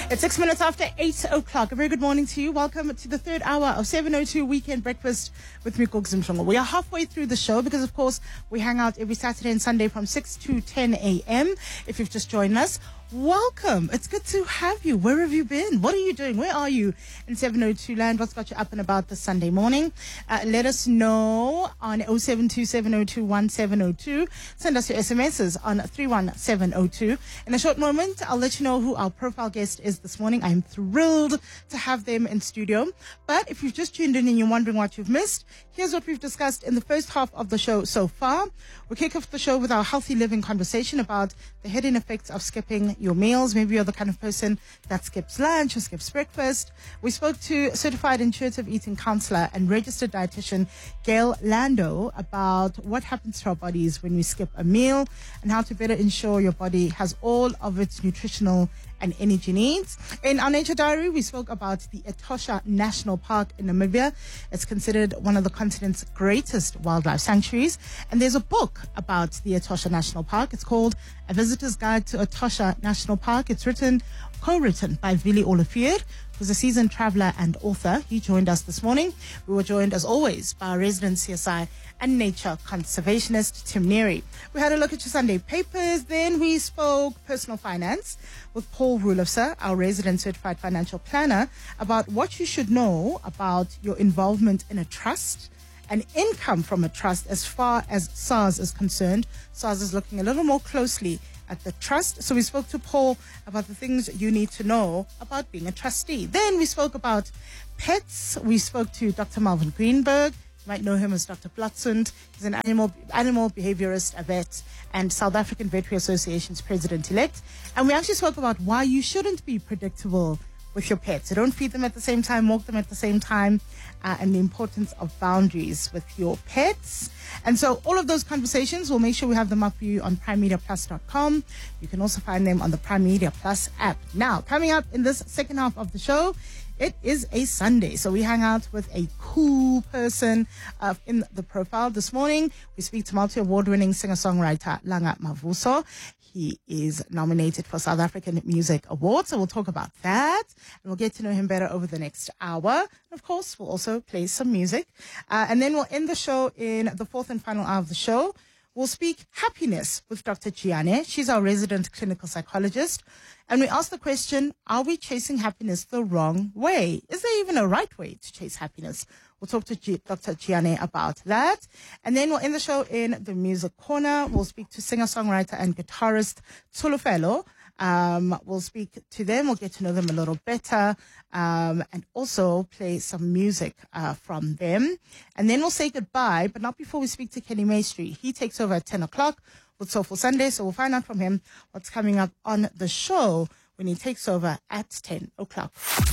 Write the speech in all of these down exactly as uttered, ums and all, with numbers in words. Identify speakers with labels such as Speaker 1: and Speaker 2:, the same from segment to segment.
Speaker 1: It's six minutes after eight o'clock. A very good morning to you. Welcome to the third hour of seven oh two Weekend Breakfast with Miko Gzimshongo. We are halfway through the show because, of course, we hang out every Saturday and Sunday from six to ten a.m. If you've just joined us, welcome. It's good to have you. Where have you been? What are you doing? Where are you in seven oh two land? What's got you up and about this Sunday morning? Uh, let us know on oh seven two seven oh two one seven oh two. Send us your S M Ses on three one seven oh two. In a short moment, I'll let you know who our profile guest is this morning. I'm thrilled to have them in studio. But if you've just tuned in and you're wondering what you've missed, here's what we've discussed in the first half of the show so far. We kick off the show with our healthy living conversation about the hidden effects of skipping your meals. Maybe you're the kind of person that skips lunch or skips breakfast. We spoke to certified intuitive eating counselor and registered dietitian Gail Lando about what happens to our bodies when we skip a meal and how to better ensure your body has all of its nutritional and energy needs. In our Nature Diary, we spoke about the Etosha National Park in Namibia. It's considered one of the continent's greatest wildlife sanctuaries. And there's a book about the Etosha National Park. It's called A Visitor's Guide to Etosha National Park. It's written, co-written by Vili Olivier, who's a seasoned traveler and author. He joined us this morning. We were joined, as always, by our resident C S I and nature conservationist, Tim Neary. We had a look at your Sunday papers. Then we spoke personal finance with Paul Rulofser, our resident certified financial planner, about what you should know about your involvement in a trust and income from a trust as far as SARS is concerned. SARS is looking a little more closely at the trust. So we spoke to Paul about the things you need to know about being a trustee. Then we spoke about pets. We spoke to Doctor Malvin Greenberg. You might know him as Doctor Platsund. He's an animal animal behaviorist, a vet, and South African Veterinary Association's president-elect. And we actually spoke about why you shouldn't be predictable with your pets. So don't feed them at the same time, walk them at the same time, uh, and the importance of boundaries with your pets. And so all of those conversations, we'll make sure we have them up for you on prime media plus dot com. You can also find them on the Prime Media Plus app. Now, coming up in this second half of the show, it is a Sunday, so we hang out with a cool person uh, in the profile. This morning, we speak to multi-award-winning singer-songwriter Langa Mavuso. He is nominated for South African Music Awards, so we'll talk about that, and we'll get to know him better over the next hour. And of course, we'll also play some music. Uh, and then we'll end the show in the fourth and final hour of the show. We'll speak happiness with Doctor Chiane. She's our resident clinical psychologist. And we ask the question, are we chasing happiness the wrong way? Is there even a right way to chase happiness? We'll talk to G- Doctor Chiane about that. And then we'll end the show in the music corner. We'll speak to singer-songwriter and guitarist Tsholofelo. Um, we'll speak to them. We'll get to know them a little better, um, and also play some music uh, from them. And then we'll say goodbye, but not before we speak to Kenny Maestri. He takes over at ten o'clock with Soulful Sunday, so we'll find out from him what's coming up on the show when he takes over at ten o'clock.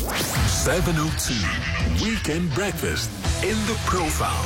Speaker 2: seven oh two Weekend Breakfast in the Profile.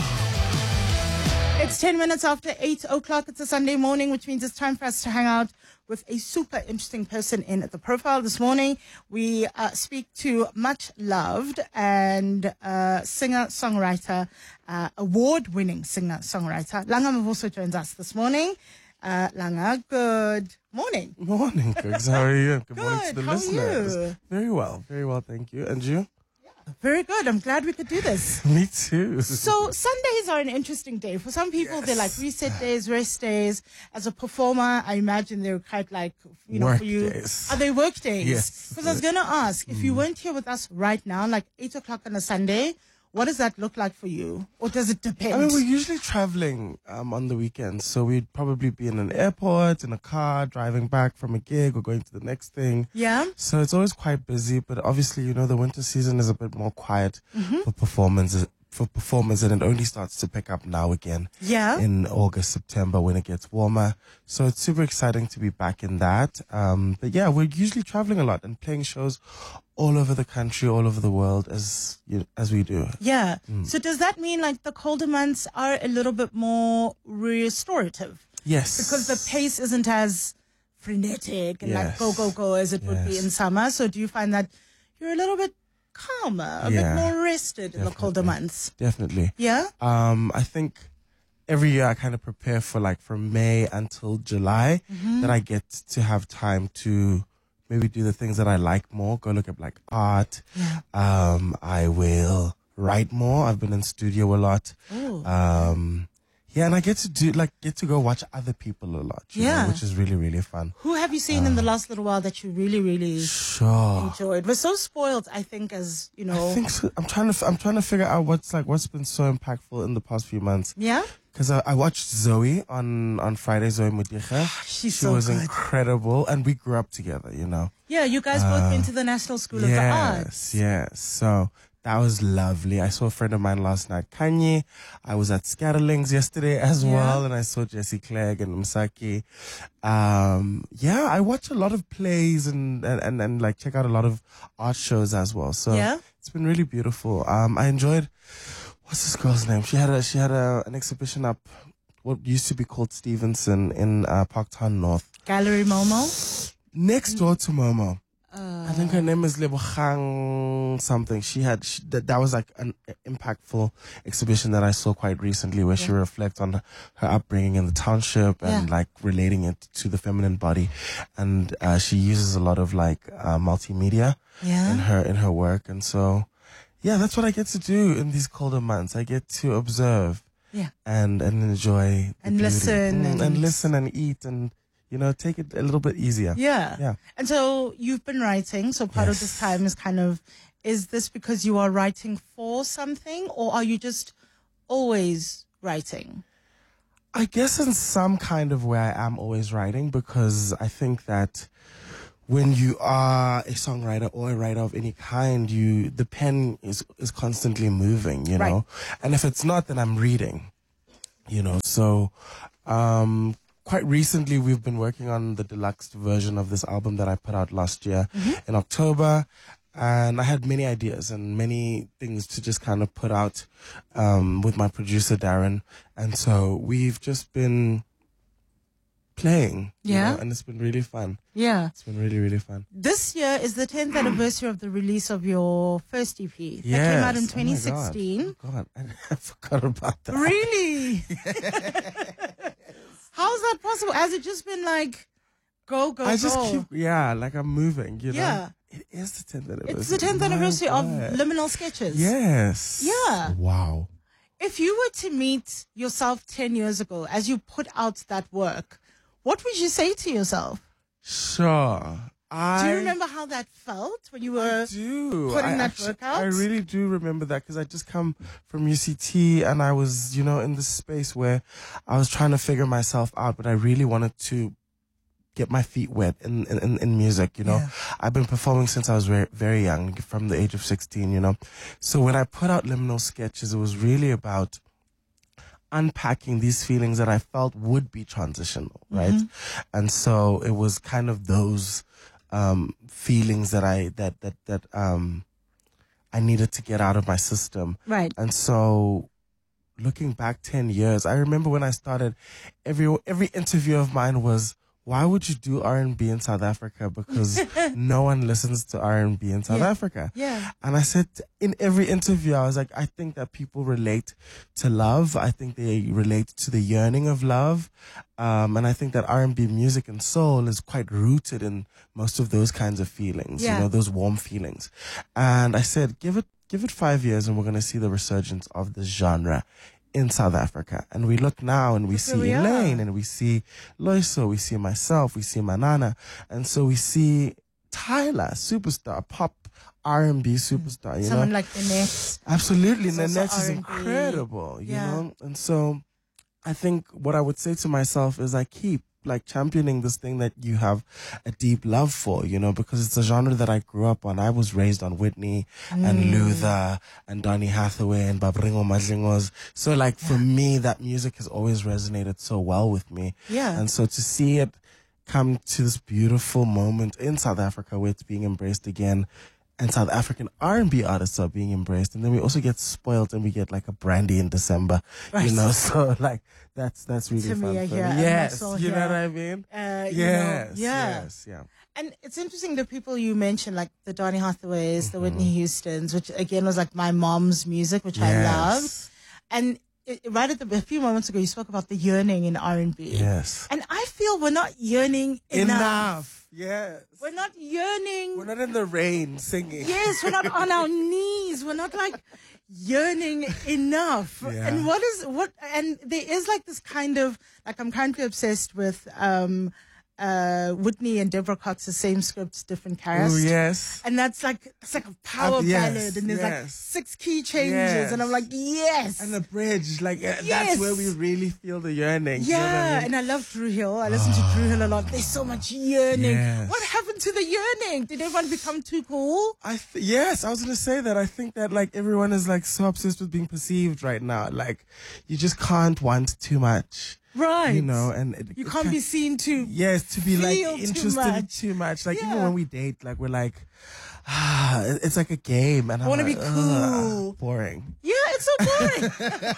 Speaker 1: It's ten minutes after eight o'clock. It's a Sunday morning, which means it's time for us to hang out with a super interesting person in the profile. This morning, we uh, speak to much loved and uh, singer-songwriter, uh, award-winning singer-songwriter. Langa Mavuso joins us this morning. Uh, Langa, good morning.
Speaker 3: Morning, Cooks. How are you? Good,
Speaker 1: Good.
Speaker 3: morning to the
Speaker 1: How
Speaker 3: listeners.
Speaker 1: are you?
Speaker 3: Very well, very well, thank you. And you?
Speaker 1: Very good. I'm glad we could do this.
Speaker 3: Me too.
Speaker 1: So Sundays are an interesting day. For some people,
Speaker 3: Yes.
Speaker 1: they're like reset days, rest days. As a performer, I imagine they're quite like, you know,
Speaker 3: Work
Speaker 1: for you.
Speaker 3: days.
Speaker 1: Are they work days?
Speaker 3: Yes.
Speaker 1: Because I was going to ask, if you weren't here with us right now, like eight o'clock on a Sunday, what does that look like for you? Or does it depend?
Speaker 3: I mean, we're usually traveling um, on the weekends, so we'd probably be in an airport, in a car, driving back from a gig or going to the next thing.
Speaker 1: Yeah?
Speaker 3: So it's always quite busy, but obviously, you know, the winter season is a bit more quiet
Speaker 1: Mm-hmm.
Speaker 3: for performances. For performers, and it only starts to pick up now again
Speaker 1: Yeah?
Speaker 3: in August, September when it gets warmer. So it's super exciting to be back in that. Um, but yeah, we're usually traveling a lot and playing shows all over the country, all over the world as you, as we do.
Speaker 1: Yeah. So does that mean like the colder months are a little bit more restorative?
Speaker 3: Yes.
Speaker 1: Because the pace isn't as frenetic and like
Speaker 3: Yes.
Speaker 1: go, go, go as it would be
Speaker 3: Yes.
Speaker 1: in summer. So do you find that you're a little bit calmer, a
Speaker 3: Yeah.
Speaker 1: bit more rested in the colder
Speaker 3: Definitely.
Speaker 1: months?
Speaker 3: Definitely.
Speaker 1: Yeah?
Speaker 3: Um, I think every year I kind of prepare for like from May until July
Speaker 1: Mm-hmm.
Speaker 3: that I get to have time to maybe do the things that I like more. Go look at like art.
Speaker 1: Yeah.
Speaker 3: Um, I will write more. I've been in studio a lot.
Speaker 1: Ooh.
Speaker 3: Um, yeah, and I get to do like get to go watch other people a lot. You
Speaker 1: Yeah.
Speaker 3: know, which is really really fun.
Speaker 1: Who have you seen in the last little while that you really, really
Speaker 3: Sure.
Speaker 1: enjoyed? We're so spoiled, I think, as you know.
Speaker 3: I think so. I'm trying to. f- I'm trying to figure out what's like what's been so impactful in the past few months.
Speaker 1: Yeah.
Speaker 3: Because I, I watched Zoe on on Friday. Zoe Mudicha.
Speaker 1: She's
Speaker 3: she
Speaker 1: so
Speaker 3: was
Speaker 1: good.
Speaker 3: incredible, and we grew up together. You know.
Speaker 1: Yeah, you guys both went to the National School of the Arts.
Speaker 3: Yes, yes. So that was lovely. I saw a friend of mine last night, Kanye. I was at Scatterlings yesterday as
Speaker 1: Yeah.
Speaker 3: well, and I saw Jesse Clegg and Msaki. Um, yeah, I watch a lot of plays and, and, and, and like check out a lot of art shows as well. So
Speaker 1: Yeah.
Speaker 3: it's been really beautiful. Um, I enjoyed, what's this girl's name? She had a, she had a, an exhibition up, what used to be called Stevenson in uh, Parktown North.
Speaker 1: Gallery Momo.
Speaker 3: Next door to Momo.
Speaker 1: Uh,
Speaker 3: I think her name is Lebogang something. She had she, that, that was like an impactful exhibition that I saw quite recently, where she reflects on her upbringing in the township and
Speaker 1: Yeah.
Speaker 3: like relating it to the feminine body, and uh, she uses a lot of like uh, multimedia
Speaker 1: Yeah.
Speaker 3: in her in her work, and so yeah, that's what I get to do in these colder months. I get to observe
Speaker 1: Yeah.
Speaker 3: and and enjoy the
Speaker 1: And
Speaker 3: beauty.
Speaker 1: listen
Speaker 3: Mm, and,
Speaker 1: and-
Speaker 3: listen and eat and you know take it a little bit easier.
Speaker 1: Yeah.
Speaker 3: Yeah.
Speaker 1: And so you've been writing. So part of
Speaker 3: Yes.
Speaker 1: this time is kind of, is this because you are writing for something, or are you just always writing?
Speaker 3: I guess in some kind of way I am always writing, because I think that when you are a songwriter or a writer of any kind, you the pen is is constantly moving, you
Speaker 1: Right.
Speaker 3: know. And if it's not, then I'm reading, you know. So um quite recently we've been working on the deluxe version of this album that I put out last year in October. And I had many ideas and many things to just kind of put out um, with my producer, Darren. And so we've just been playing. you
Speaker 1: Yeah.
Speaker 3: know, and it's been really fun.
Speaker 1: Yeah.
Speaker 3: It's been really, really fun.
Speaker 1: This year is the tenth anniversary of the release of your first E P that
Speaker 3: Yes.
Speaker 1: came out in
Speaker 3: Oh my
Speaker 1: twenty sixteen.
Speaker 3: God. Oh God, I forgot about that.
Speaker 1: Really? How's that possible? Has it just been like, go, go,
Speaker 3: I just
Speaker 1: go?
Speaker 3: keep, yeah, like I'm moving, you know?
Speaker 1: Yeah.
Speaker 3: It is the tenth anniversary.
Speaker 1: It's the tenth
Speaker 3: My
Speaker 1: anniversary of
Speaker 3: God.
Speaker 1: Liminal Sketches.
Speaker 3: Yes.
Speaker 1: Yeah.
Speaker 3: Wow.
Speaker 1: If you were to meet yourself ten years ago as you put out that work, what would you say to yourself?
Speaker 3: Sure. I
Speaker 1: Do you remember how that felt when you were
Speaker 3: I do.
Speaker 1: putting
Speaker 3: I
Speaker 1: that
Speaker 3: actu-
Speaker 1: work out?
Speaker 3: I really do remember that, because I just come from U C T and I was, you know, in this space where I was trying to figure myself out, but I really wanted to get my feet wet in, in, in music, you know.
Speaker 1: Yeah.
Speaker 3: I've been performing since I was very, very young, from the age of sixteen, you know. So when I put out Liminal Sketches, it was really about unpacking these feelings that I felt would be transitional, right?
Speaker 1: Mm-hmm.
Speaker 3: And so it was kind of those um, feelings that I, that, that, that, um, I needed to get out of my system.
Speaker 1: Right.
Speaker 3: And so looking back ten years, I remember when I started, every, every interview of mine was, why would you do R and B in South Africa? Because no one listens to R and B in South
Speaker 1: Yeah.
Speaker 3: Africa.
Speaker 1: Yeah.
Speaker 3: And I said in every interview, I was like, I think that people relate to love. I think they relate to the yearning of love. Um, and I think that R and B music and soul is quite rooted in most of those kinds of feelings,
Speaker 1: Yeah.
Speaker 3: you know, those warm feelings. And I said, give it, give it five years and we're going to see the resurgence of this genre in South Africa. And we look now and we
Speaker 1: Look
Speaker 3: see
Speaker 1: where we are.
Speaker 3: Elaine and we see Loiso, we see myself, we see Manana. And so we see Tyler, superstar, pop R and B superstar, you
Speaker 1: Someone
Speaker 3: know?
Speaker 1: like Annette.
Speaker 3: Absolutely.
Speaker 1: It's also
Speaker 3: Nanette is
Speaker 1: R and B.
Speaker 3: incredible, you
Speaker 1: Yeah.
Speaker 3: know? And so I think what I would say to myself is I keep like championing this thing that you have a deep love for, you know, because it's a genre that I grew up on. I was raised on Whitney
Speaker 1: Mm.
Speaker 3: and Luther and Donny Hathaway and Babringo Madlingos. So like for me, that music has always resonated so well with me.
Speaker 1: Yeah.
Speaker 3: And so to see it come to this beautiful moment in South Africa where it's being embraced again, and South African R and B artists are being embraced, and then we also get spoiled and we get like a Brandy in December,
Speaker 1: Right.
Speaker 3: you know. So like that's that's really
Speaker 1: To
Speaker 3: fun.
Speaker 1: me, I
Speaker 3: for
Speaker 1: hear,
Speaker 3: me.
Speaker 1: and
Speaker 3: Yes,
Speaker 1: Maxwell
Speaker 3: you know
Speaker 1: here.
Speaker 3: what I mean.
Speaker 1: Uh, you know,
Speaker 3: Yes,
Speaker 1: yeah.
Speaker 3: yes, yeah.
Speaker 1: And it's interesting the people you mentioned, like the Donny Hathaways, the
Speaker 3: Mm-hmm.
Speaker 1: Whitney Houstons, which again was like my mom's music, which I loved.
Speaker 3: Yes.
Speaker 1: And it, right at the a few moments ago, you spoke about the yearning in R and B.
Speaker 3: Yes.
Speaker 1: And I feel we're not yearning enough.
Speaker 3: Enough. Yes.
Speaker 1: We're not yearning.
Speaker 3: We're not in the rain singing.
Speaker 1: Yes, we're not on our knees. We're not like yearning enough.
Speaker 3: Yeah.
Speaker 1: And what is what? And there is like this kind of like I'm currently obsessed with um uh Whitney and Deborah Cox's Same Script, Different Cast.
Speaker 3: Oh yes.
Speaker 1: And that's like it's like a power
Speaker 3: Uh, yes,
Speaker 1: ballad, and there's like
Speaker 3: yes.
Speaker 1: six key changes,
Speaker 3: Yes.
Speaker 1: and I'm like yes.
Speaker 3: And the bridge, like uh,
Speaker 1: Yes.
Speaker 3: that's where we really feel the yearning. You know what
Speaker 1: Yeah,
Speaker 3: I mean?
Speaker 1: and I love Drew Hill. I listen to Drew Hill a lot. There's so much yearning.
Speaker 3: Yes.
Speaker 1: What happened to the yearning? Did everyone become too cool?
Speaker 3: I th- yes, I was gonna say that. I think that like everyone is like so obsessed with being perceived right now. Like you just can't want too much,
Speaker 1: Right.
Speaker 3: you know. And it,
Speaker 1: You
Speaker 3: it
Speaker 1: can't be seen to.
Speaker 3: yes to be like
Speaker 1: feel too
Speaker 3: interested in
Speaker 1: much.
Speaker 3: too much. Like even
Speaker 1: Yeah.
Speaker 3: when we date, like we're like, ah, it- it's like a game, and I
Speaker 1: wanna
Speaker 3: like,
Speaker 1: be cool.
Speaker 3: "Ugh, boring.
Speaker 1: Yeah, it's so boring.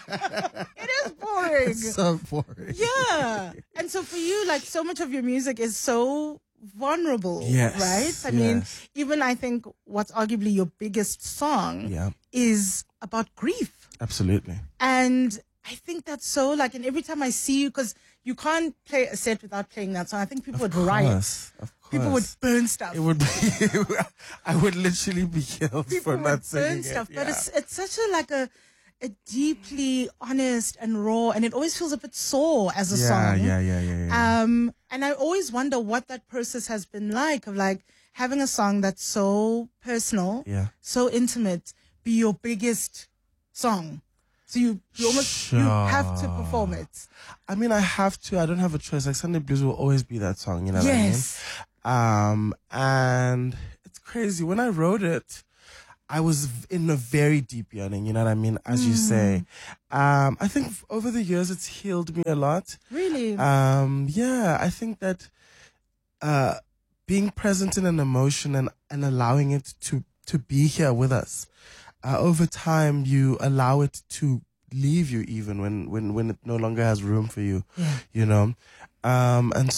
Speaker 1: It is boring.
Speaker 3: It's so boring.
Speaker 1: Yeah. And so for you, like so much of your music is so vulnerable,
Speaker 3: Yes,
Speaker 1: right? I mean,
Speaker 3: yes.
Speaker 1: even I think what's arguably your biggest song
Speaker 3: Yeah,
Speaker 1: is about grief.
Speaker 3: absolutely.
Speaker 1: And I think that's so like, and every time I see you, because you can't play a set without playing that song, I think people
Speaker 3: Of
Speaker 1: would riot.
Speaker 3: course, of course.
Speaker 1: People would burn stuff.
Speaker 3: It would be. I would literally be killed
Speaker 1: People
Speaker 3: for
Speaker 1: would
Speaker 3: not
Speaker 1: burn
Speaker 3: singing
Speaker 1: stuff.
Speaker 3: it.
Speaker 1: But
Speaker 3: yeah.
Speaker 1: it's it's such a like a a deeply honest and raw, and it always feels a bit sore as a
Speaker 3: yeah,
Speaker 1: song.
Speaker 3: yeah, yeah, yeah, yeah.
Speaker 1: Um, and I always wonder what that process has been like of like having a song that's so personal,
Speaker 3: yeah.
Speaker 1: so intimate, be your biggest song. So you, you almost you have to perform it.
Speaker 3: I mean, I have to. I don't have a choice. Like Sunday Blues will always be that song. You know
Speaker 1: Yes.
Speaker 3: what I mean? Um, and it's crazy. When I wrote it, I was v- in a very deep yearning. You know what I mean? As you say, um, I think f- over the years it's healed me a lot.
Speaker 1: Really?
Speaker 3: Um, yeah, I think that uh, being present in an emotion and, and allowing it to, to be here with us, uh, over time you allow it to leave you even when, when, when it no longer has room for you,
Speaker 1: Yeah.
Speaker 3: you know? Um, and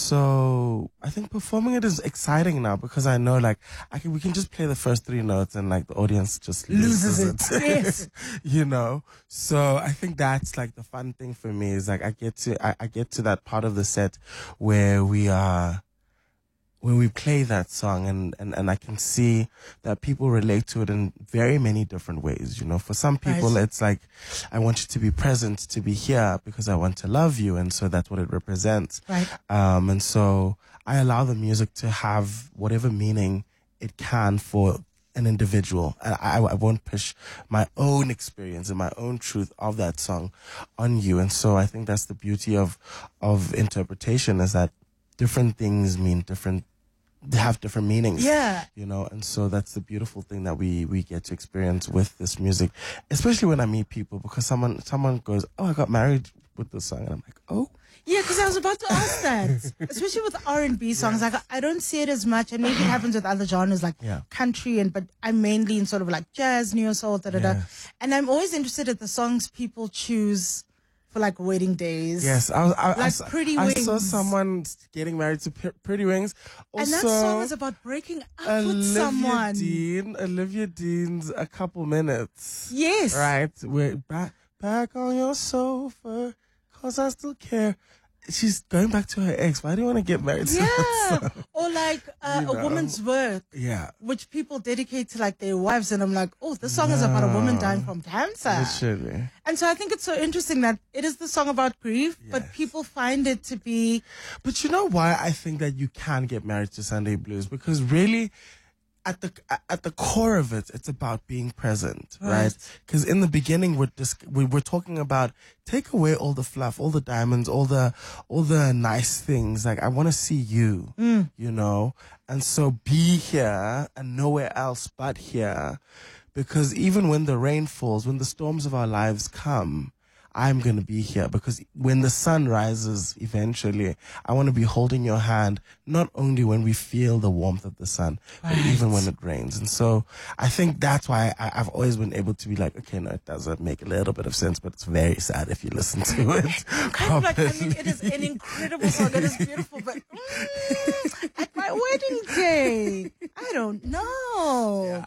Speaker 3: so I think performing it is exciting now because I know like I can, we can just play the first three notes and like the audience just loses,
Speaker 1: Loses it. Yes.
Speaker 3: you know? So I think that's like the fun thing for me is like I get to, I, I get to that part of the set where we are, where we play that song and, and, and I can see that people relate to it in very many different ways. You know, for some people,
Speaker 1: Right.
Speaker 3: it's like, I want you to be present, to be here because I want to love you. And so that's what it represents.
Speaker 1: Right.
Speaker 3: Um, and so I allow the music to have whatever meaning it can for an individual. I, I, I won't push my own experience and my own truth of that song on you. And so I think that's the beauty of, of interpretation is that different things mean different, they have different meanings.
Speaker 1: Yeah.
Speaker 3: You know, and so that's the beautiful thing that we, we get to experience with this music, especially when I meet people because someone, someone goes, oh, I got married with this song. And I'm like, oh,
Speaker 1: Yeah, because I was about to ask that, especially with R and B songs. Like I don't see it as much, and maybe it happens with other genres like
Speaker 3: Yeah.
Speaker 1: country, and but I'm mainly in sort of like jazz, neo soul, da da da.
Speaker 3: Yes.
Speaker 1: And I'm always interested in the songs people choose for like wedding days.
Speaker 3: yes. I, was, I, I
Speaker 1: Like
Speaker 3: saw-
Speaker 1: Pretty
Speaker 3: I saw
Speaker 1: Wings.
Speaker 3: someone getting married to P- Pretty Wings. Also,
Speaker 1: And that song is about breaking up with
Speaker 3: Olivia
Speaker 1: someone.
Speaker 3: Dean, Olivia Dean's A Couple Minutes.
Speaker 1: Yes.
Speaker 3: Right? We're back, back on your sofa, cause I still care. She's going back to her ex. Why do you want to get married to that
Speaker 1: Yeah.
Speaker 3: song?
Speaker 1: Or like uh,
Speaker 3: You
Speaker 1: A
Speaker 3: know.
Speaker 1: Woman's Worth,
Speaker 3: Yeah.
Speaker 1: which people dedicate to like their wives. And I'm like, oh, this song is about a woman
Speaker 3: No.
Speaker 1: dying from cancer.
Speaker 3: Literally.
Speaker 1: And so I think it's so interesting that it is the song about grief, but
Speaker 3: Yes.
Speaker 1: people find it to be,
Speaker 3: But you know why I think that you can get married to Sunday Blues? Because really, at the at the core of it, it's about being present, right?
Speaker 1: Right.
Speaker 3: Because in the beginning, we're just we were talking about take away all the fluff, all the diamonds, all the all the nice things. Like I want to see you, you know, and so be here and nowhere else but here, because even when the rain falls, when the storms of our lives come, I'm going to be here because when the sun rises eventually, I want to be holding your hand, not only when we feel the warmth of the sun, but even when it rains. And so I think that's why I, I've always been able to be like, okay, no, it doesn't make a little bit of sense, but it's very sad if you listen to it.
Speaker 1: kind of like, I mean, it is an incredible song. It is beautiful, but mm, at my wedding day, I don't know.
Speaker 3: Yeah, yeah,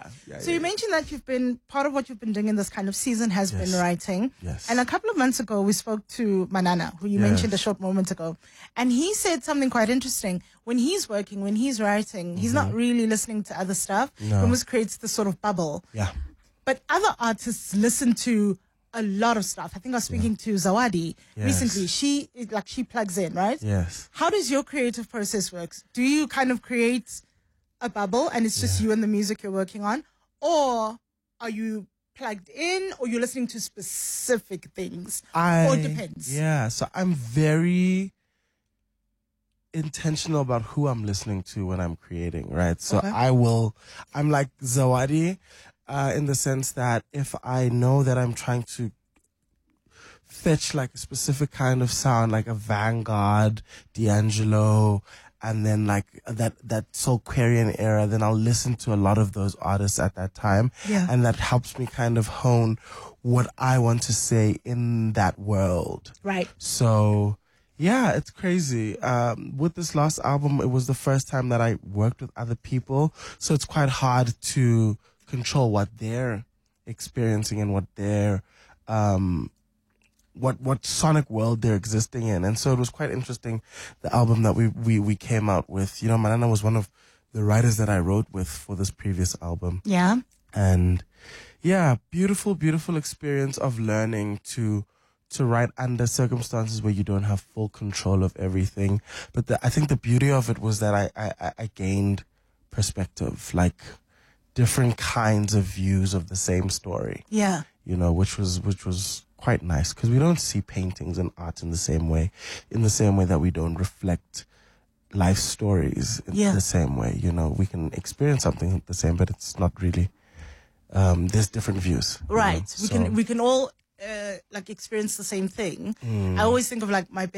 Speaker 1: So you mentioned that you've been, part of what you've been doing in this kind of season has
Speaker 3: Yes.
Speaker 1: been writing.
Speaker 3: Yes.
Speaker 1: And a couple of months ago, we spoke to Manana, who you
Speaker 3: Yes.
Speaker 1: mentioned a short moment ago. And he said something quite interesting. When he's working, when he's writing, he's not really listening to other stuff.
Speaker 3: No.
Speaker 1: He almost creates this sort of bubble.
Speaker 3: Yeah.
Speaker 1: But other artists listen to a lot of stuff. I think I was speaking to Zawadi
Speaker 3: Yes.
Speaker 1: recently. She, like, she plugs in, right?
Speaker 3: Yes.
Speaker 1: How does your creative process work? Do you kind of create a bubble and it's just
Speaker 3: Yeah.
Speaker 1: you and the music you're working on? Or are you plugged in, or you're listening to specific things?
Speaker 3: I,
Speaker 1: or it depends.
Speaker 3: Yeah. So I'm very intentional about who I'm listening to when I'm creating, right? So
Speaker 1: Okay.
Speaker 3: I will, I'm like Zawadi, uh, in the sense that if I know that I'm trying to fetch like a specific kind of sound, like a Vanguard, D'Angelo, and then like that, that Soulquarian era, then I'll listen to a lot of those artists at that time.
Speaker 1: Yeah.
Speaker 3: And that helps me kind of hone what I want to say in that world.
Speaker 1: Right.
Speaker 3: So, yeah, it's crazy. Um, with this last album, it was the first time that I worked with other people. So it's quite hard to control what they're experiencing and what they're, um, what, what sonic world they're existing in. And so it was quite interesting, the album that we, we, we came out with. You know, Manana was one of the writers that I wrote with for this previous album.
Speaker 1: Yeah.
Speaker 3: And yeah, beautiful, beautiful experience of learning to to write under circumstances where you don't have full control of everything. But the, I think the beauty of it was that I, I, I gained perspective, like different kinds of views of the same story,
Speaker 1: Yeah.
Speaker 3: you know, which was which was quite nice, because we don't see paintings and art in the same way, in the same way that we don't reflect life stories in
Speaker 1: Yeah.
Speaker 3: the same way. You know, we can experience something the same, but it's not really. Um, there's different views. you know,
Speaker 1: Right. We
Speaker 3: so-
Speaker 1: can we can all uh, like experience the same thing.
Speaker 3: Mm.
Speaker 1: I always think of like my